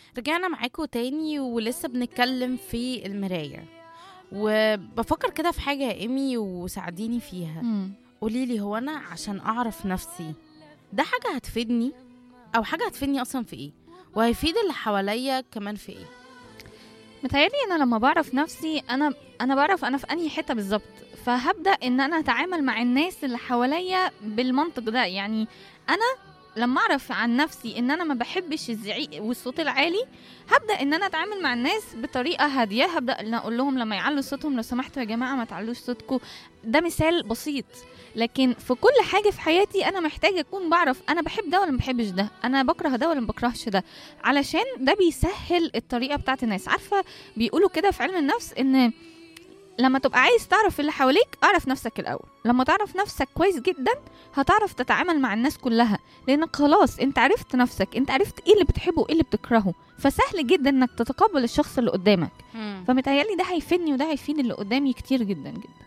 رجعنا معاكم تاني ولسه بنتكلم في المراية. وبفكر كده في حاجة يا إيمي وساعديني فيها. مم. قوليلي، هو أنا عشان أعرف نفسي ده حاجة هتفيدني أو حاجة هتفيدني أصلا في إيه؟ وهيفيد اللي حواليا كمان في إيه؟ متهيألي انا لما بعرف نفسي انا بعرف انا في انهي حته بالظبط، فهبدا ان انا اتعامل مع الناس اللي حواليا بالمنطق ده. يعني انا لما اعرف عن نفسي ان انا ما بحبش الزعيق والصوت العالي، هبدا ان انا اتعامل مع الناس بطريقه هاديه. هبدا ان اقول لهم لما يعلوا صوتهم لو سمحتوا يا جماعه ما تعلوش صوتكم. ده مثال بسيط، لكن في كل حاجه في حياتي انا محتاجه اكون بعرف انا بحب ده ولا ما بحبش ده، انا بكره ده ولا ما بكرهش ده، علشان ده بيسهل الطريقه بتاعت الناس. عارفه بيقولوا كده في علم النفس ان لما تبقى عايز تعرف اللي حواليك اعرف نفسك الاول. لما تعرف نفسك كويس جدا هتعرف تتعامل مع الناس كلها، لانك خلاص انت عرفت نفسك، انت عرفت ايه اللي بتحبه وايه اللي بتكرهه، فسهل جدا انك تتقبل الشخص اللي قدامك. فمتهيألي ده هيفيدني وده هيفيد اللي قدامي كتير جدا جدا.